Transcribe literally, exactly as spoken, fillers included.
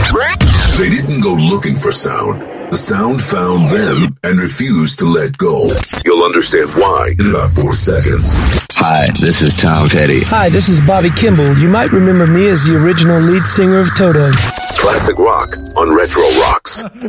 They didn't go looking for sound. The sound found them and refused to let go. You'll understand why in about four seconds. Hi, this is Tom Petty. Hi, this is Bobby Kimball. You might remember me as the original lead singer of Toto. Classic rock on Retro Rocks.